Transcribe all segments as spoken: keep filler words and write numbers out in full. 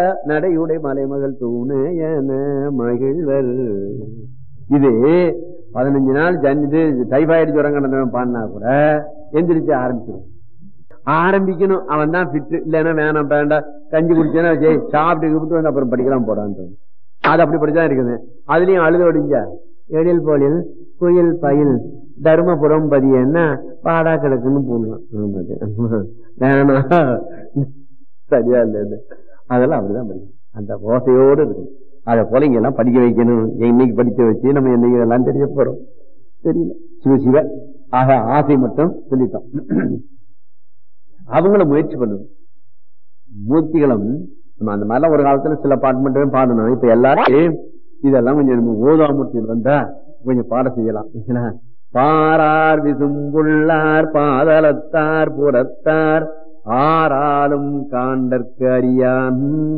நடையுடை மலைமகள் தூணையன மகிழ்வர். இது பதினஞ்சு நாள் ஜன்னிது டைபாய்டு ஜுரம் கடந்தவன் பாடினா கூட எந்திரிச்சு ஆரம்பிச்சிடும். ஆரம்பிக்கணும், அவன் தான் ஃபிட். இல்லைன்னா வேணாம் வேண்டாம், கஞ்சி குடிச்சேன்னா சாப்பிட்டு கூப்பிட்டு வந்து அப்புறம் படிக்கலாம் போடான்னு. அது அப்படி படிதான் இருக்குது. அதுலயும் அழுத ஒடிஞ்சா எழில் போலில் குயில் பயில் தருமபுரம் பதியன்னா பாடா கிடக்குன்னு போடலாம். வேணா சரியா இல்லை, அதெல்லாம் அப்படிதான் படிக்கணும். அந்த ஓசையோடு இருக்கு. அதை போல இங்க எல்லாம் படிக்க வைக்கணும். இன்னைக்கு படிக்க வச்சு நம்ம என்னைக்கு இதெல்லாம் தெரிய போறோம் தெரியல. சிவ சிவ ஆக ஆசை மட்டும் சொல்லிட்டோம். அவங்கள முயற்சி பண்ணணும். மூர்த்திகளும் அந்த மாதிரிலாம் ஒரு காலத்துல சில பாட்டு மட்டுமே பாடணும். இப்ப எல்லாரும் இதெல்லாம் கொஞ்சம் ஓதாமூர்த்திகள் வந்தா கொஞ்சம் பாட செய்யலாம். பாரார் விசும்புள்ளார் பாதலத்தார் புறத்தார் ஆராலும் காண்டற்கு அறியான்.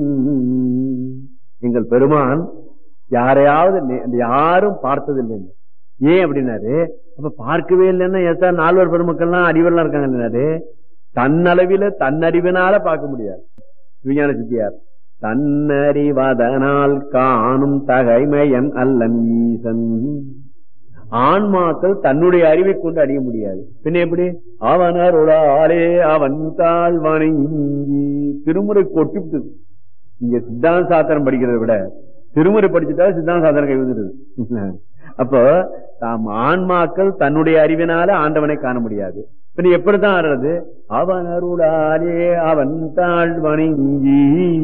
எங்கள் பெருமான் யாரையாவது யாரும் பார்த்ததில்லை. ஏன் அப்படின்னாரு, அப்ப பார்க்கவே இல்லைன்னா ஏசா நால்வர் பெருமக்கள்லாம் அறிவெல்லாம் இருக்காங்க இல்லைனாரு, தன்னளவில தன்னறிவினால பார்க்க முடியாது. விஞ்ஞான சித்தியார் தன்னறிவதனால் காணும் தகைமையன் அல்லன் ஈசன். ஆன்மாக்கள் தன்னுடைய அறிவை கொண்டு அறிய முடியாது. பின்ன எப்படி? அவனருளாலே அவன் தாழ் வணங்கி. திருமுறை கொட்டிவிட்டு இங்க சித்தாந்த சாத்திரம் படிக்கிறத விட திருமுறை படிச்சுட்டா சித்தாந்த சாத்திரம் கை வந்துடுது. அப்போ தாம் ஆன்மாக்கள் தன்னுடைய அறிவினால ஆண்டவனை காண முடியாது. பின்ன எப்படித்தான் ஆடுறது? அவன் அருளாலே அவன் தாழ் வணங்கி.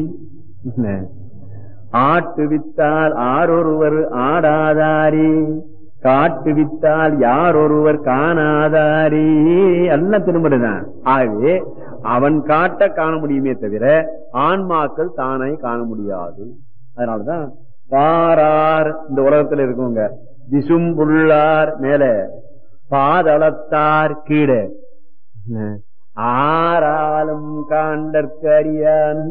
ஆட்டுவித்தால் ஆரொருவர் ஆடாதாரே, காட்டுவித்தால் யாரொருவர் காணாதாரே. எல்லாம் திருமுறைதான். ஆகவே அவன் காட்ட காண முடியுமே தவிர ஆன்மாக்கள் தானே காண முடியாது. அதனாலதான் பாரார் இந்த உலகத்துல இருக்கவங்க, விசும்புள்ளார் மேல, பாதளத்தார் கீழே, ஆராலும் காண்டற்கரியான்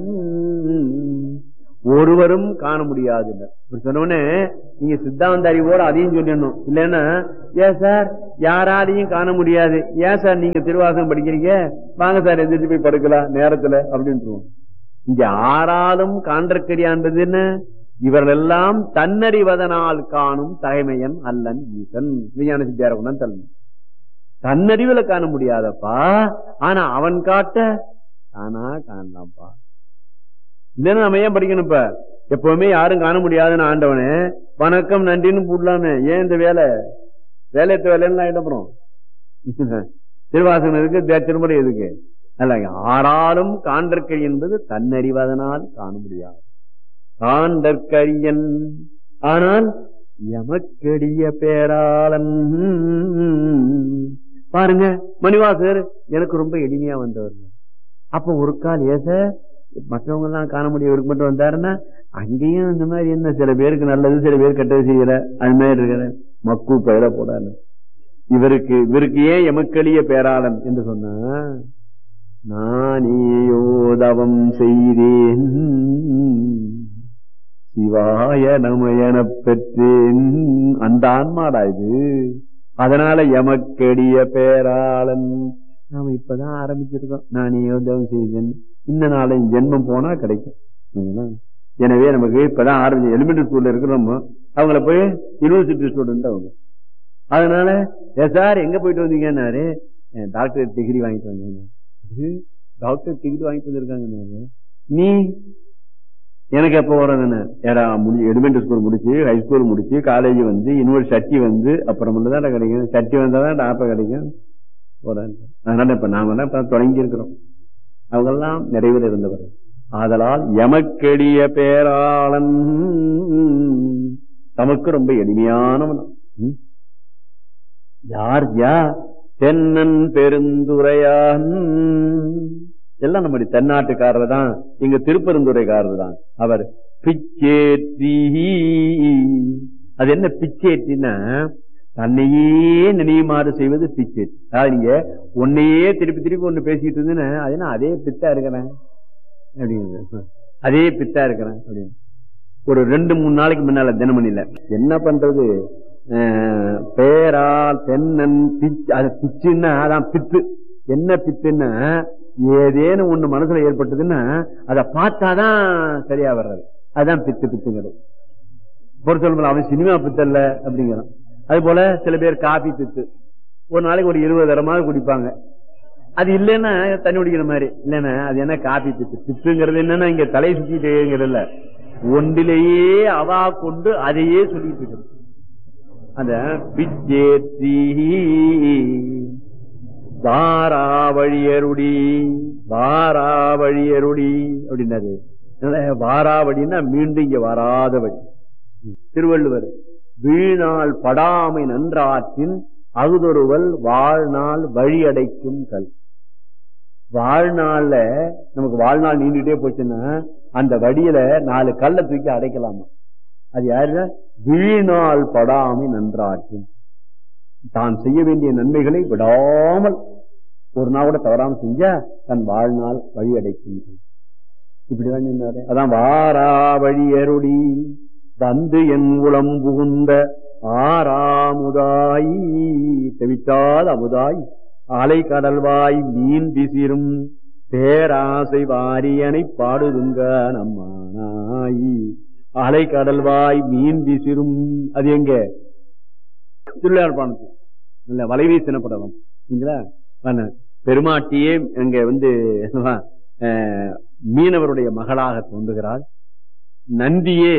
ஒருவரும் காண முடியாது. சொன்னோடனே நீங்க சித்தாந்த அறிவோட அதையும் சொல்லணும். இல்லைன்னா ஏன் சார் யாராலையும் காண முடியாது, ஏன் சார் நீங்க திருவாசகம் படிக்கிறீங்க, வாங்க சார் எந்திரிச்சு போய் படுக்கலாம் நேரத்துல அப்படின்னு. இங்க ஆறாலும் காண்டற்கரியான்றது என்ன? இவர்கள் எல்லாம் தன்னறிவதனால் காணும் தகைமையன் அல்லன் ஈசன். விஞ்ஞான சித்தியார கொண்டான் தள்ளணும். தன்னறிவுல காண முடியாதப்பா, ஆனா அவன் காட்ட தானா காணலாம்ப்பா. இல்லைன்னா நம்ம ஏன் படிக்கணும்? இப்ப எப்பவுமே யாரும் காண முடியாதுன்னு ஆண்டவனே வணக்கம் நன்றின்னு போடலாமே. ஏன் இந்த வேலை வேலையத்த வேலைன்னு ஆயிடப்புறோம். திருவாசகம் இருக்கு, திருமுறை எதுக்கு? அல்ல, ஆறாலும் காண்டற்கை என்பது தன்னறிவதனால் காண முடியாது. காண்டற்கரியன் ஆனால் எமக்கடிய பேராளன். பாருங்க, மணிவாசகர் எனக்கு ரொம்ப எளிமையா வந்தவர். அப்ப ஒரு கால் ஏச மற்றவங்க எல்லாம் காண முடியும், இவருக்கு மட்டும் வந்தாருன்னா அங்கேயும் இந்த மாதிரி என்ன சில பேருக்கு நல்லது சில பேர் கெட்டது செய்யற அது மாதிரி இருக்கிற மக்கு பெயர போடாது. இவருக்கு இவருக்கு ஏன் எமக்களிய பேராளன் என்று சொன்னா, நானேயோதவம் செய்தேன் சிவாய நமயன பெற்றேன். அந்த ஆன்மாடா இது. அதனால எமக்கடிய பேராளன். நாம இப்பதான் ஆரம்பிச்சிருக்கோம். நானே யோதவம் செய்தேன், இந்த நாளை ஜென்மம் போனா கிடைக்கும். எனவே நமக்கு இப்பதான் ஆரம்பிச்சு எலிமெண்டரி ஸ்கூல்ல இருக்கிறோம். அவங்கள போய் யூனிவர்சிட்டி ஸ்டூடெண்ட் அவங்க. அதனால சார் எங்க போயிட்டு வந்தீங்கன்னாரு, டாக்டர் டிகிரி வாங்கிட்டு வந்தீங்க. டாக்டர் டிகிரி வாங்கிட்டு வந்திருக்காங்க. நீ எனக்கு எப்ப வரதுன்னு எலிமெண்டரி ஸ்கூல் முடிச்சு, ஹைஸ்கூல் முடிச்சு, காலேஜ் வந்து யூனிவர்சிட்டி சர்டி வந்து அப்புறம் தான் கிடைக்கும். சர்டி வந்தாதான் டாக்டர் கிடைக்கும். அதனால இப்ப நாம தான் இப்ப தொடங்கி இருக்கிறோம். அவங்கெல்லாம் நிறைவில் இருந்தவர். ஆதலால் எமக்கெடிய பேராளன், தமக்கு ரொம்ப எளிமையானவன். யார் யா தென்னன் பெருந்துரையான். எல்லாம் நம்முடைய தென்னாட்டுக்காரர் தான், எங்க திருப்பெருந்துரைக்காரர் தான். அவர் பிச்சேற்றி. அது என்ன பிச்சேற்றின்னா, தன்னையே நினைவுமாறு செய்வது பிச்சேற்றி. அதாவது நீங்க ஒன்னையே திருப்பி திருப்பி ஒண்ணு பேசிட்டு இருந்தேன்னு அதுனா அதே பித்தா இருக்கிறேன் அப்படிங்கிறது, அதே பித்தா இருக்கிறேன் அப்படின்னு. ஒரு ரெண்டு மூணு நாளைக்கு முன்னால தினமணியில என்ன பண்றது, பேரால் தென்னன் பிச்சு. அது பிச்சுன்னா அதான் பித்து. என்ன பித்துன்னா ஏதேனும் ஒண்ணு மனசுல ஏற்பட்டதுன்னா அதை பார்த்தாதான் சரியா வர்றது. அதுதான் பித்து பித்துங்கிறது. பொறுத்த சொல்ல அவன் சினிமா பித்தல்ல அப்படிங்கிறான். அது போல சில பேர் காபி பித்து, ஒரு நாளைக்கு ஒரு இருபது தரமாவது குடிப்பாங்க. அது இல்லைன்னா தண்ணி குடிக்கிற மாதிரி இல்லைன்னா அது என்ன காபி பித்து. பித்துங்கிறது என்னன்னா இங்க தலை சுத்திட்டேங்கிறதுல ஒன்றிலேயே அவா கொண்டு அதையே சொல்லிட்டு இருக்கிறது. அந்த பிச்சேத்தி வாராவழியருடி வாராவழியருடி அப்படின்னாரு. வாராவழின்னா மீண்டும் இங்க வராத வழி. திருவள்ளுவர் வீணால் படாமை நன்றாற்றின் அகுதொருவல் வாழ்நாள் வழி அடைக்கும் கல். வாழ்நாள்ல நமக்கு வாழ்நாள் நீண்டுட்டே போச்சுன்னா அந்த வழியில நாலு கல்லை தூக்கி அடைக்கலாமா. அது யாரு? வீணால் படாமை நன்றாற்றின், தான் செய்ய வேண்டிய நன்மைகளை விடாமல் ஒரு நாள் கூட தவறாம செஞ்சா தன் வாழ்நாள் வழி அடைக்கும். இப்படிதான் சொன்னாரு. அதான் வாரா வழியருடி வந்து என் உளம் புகுந்த ஆறாமுதாய் தெவிட்டாத அமுதாய் அலை கடல்வாய் மீன் விசிறும் பேராசை வாரியனை பாடுதுங்க நம்மானாய். அலை கடல்வாய் மீன் விசிறும் அது எங்க? திருவிழாப்பாணத்து இல்ல வலைவீசின படம். பெருமாட்டியே அங்க வந்து மீனவருடைய மகளாக தோன்றுகிறாள். நந்தியே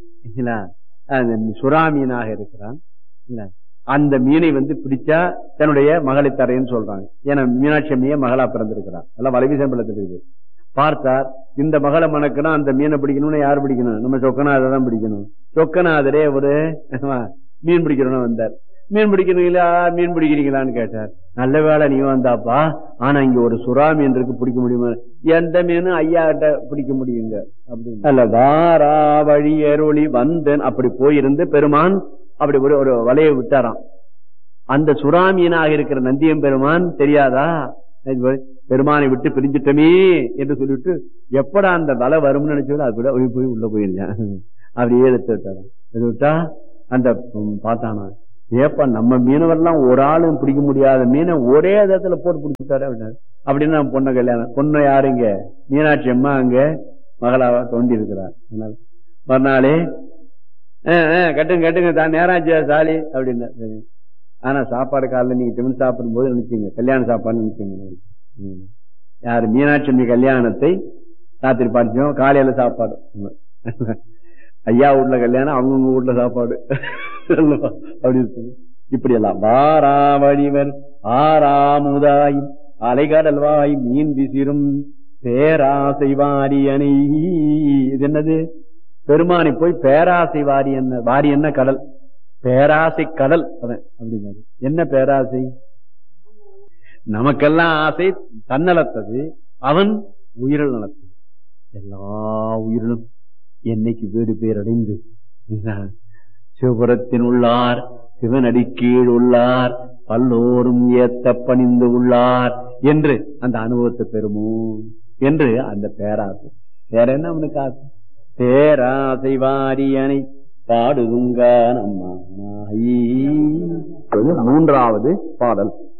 சுறாமீனாக இருக்கிறான். அந்த மீனை வந்து பிடிச்சா தன்னுடைய மகளை தரைன்னு சொல்றாங்க. ஏன்னா மீனாட்சி அம்மையே மகளா பிறந்திருக்கிறார். எல்லாம் வலைவீசம் பிள்ளை பார்த்தார். இந்த மகளை மணக்கணும், அந்த மீனை பிடிக்கணும்னு யார் பிடிக்கணும்? நம்ம சொக்கநாததான் பிடிக்கணும். சொக்கநாதரே ஒரு மீன் பிடிக்கணும்னு வந்தார். மீன் பிடிக்கிறீங்களா மீன் பிடிக்கிறீங்களான்னு கேட்டார். நல்ல வேலை நீ வந்தாப்பா, ஆனா இங்க ஒரு சுறா மீன் இருக்கு, பிடிக்க முடியுமா? எந்த மீனும் ஐயா கிட்ட பிடிக்க முடியுங்க அப்படின்னு. அல்ல வாரா வழியருளி வந்தன் அப்படி போயிருந்து பெருமான் அப்படி ஒரு ஒரு வலையை விட்டாராம். அந்த சுறா மீனாக இருக்கிற நந்தியம் பெருமான் தெரியாதா, பெருமானை விட்டு பிரிஞ்சிட்டமே என்று சொல்லிட்டு எப்படா அந்த வலை வரும்னு நினைச்சோம் அது கூட போய் உள்ள போயிருந்தேன். அப்படியே எடுத்து விட்டாராம். எடுத்து விட்டா அந்த பார்த்தானா, ஏப்பா நம்ம மீனவர்லாம் ஒரு ஆளும் பிடிக்க முடியாத மீனை ஒரே இடத்துல போட்டு பிடிச்சிட்டாரு அப்படின்னாரு. அப்படின்னு நான் பொண்ணை கல்யாணம் பொண்ணை யாருங்க? மீனாட்சி அம்மா அங்க மகளாவா தோண்டி இருக்கிறார். மறுநாளே கட்டுங்க கட்டுங்க தான் நேராஜா சாலி அப்படின்னா. ஆனா சாப்பாடு காலைல நீங்க டிஃபன் சாப்பிடும் போது நினைச்சீங்க கல்யாண சாப்பாடு நினைச்சீங்க. யாரு? மீனாட்சி அம்மி கல்யாணத்தை ராத்திரி படிச்சோம், காலையில சாப்பாடு. ஐயா வீட்டுல கல்யாணம், அவங்கவுங்க வீட்டுல சாப்பாடு. அப்படி இப்படி எல்லாம் வாரா வழிவர் ஆறாமுதாய் அலைகடல்வாய் மீன் விசிறும் பேராசை வாரி அணை. இது என்னது? பெருமானை போய் பேராசை வாரி என்ன? வாரி என்ன? கடல். பேராசை கடல். அதான் அப்படின்னாரு. என்ன பேராசை? நமக்கெல்லாம் ஆசை தன்னலத்தது, அவன் உயிரில் நலத்தது. எல்லா உயிரிலும் என்னைக்கு வீடு பேர் அடைந்து சிவபுரத்தின் உள்ளார் சிவனடி கீழ் உள்ளார் பல்லோரும் ஏத்த பணிந்து உள்ளார் என்று அந்த அனுபவத்தை பெறுமோ என்று அந்த பேராசை. வேற என்ன அவனுக்கு ஆசை? பேராசை வாரியனை பாடுதுங்க நம்ம மூன்றாவது பாடல்.